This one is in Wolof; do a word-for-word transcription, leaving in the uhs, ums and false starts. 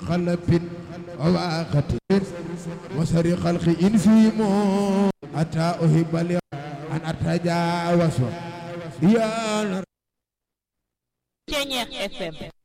خلف وواقة وسر خلق إن فيمو أتى أهب لي أن أتجاوز يا Ceñeex F M